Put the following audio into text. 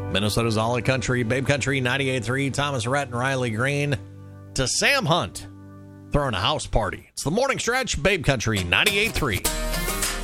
Minnesota's All Country, Babe Country 98.3, Thomas Rhett and Riley Green to Sam Hunt throwing a house party. It's the morning stretch, Babe Country 98.3.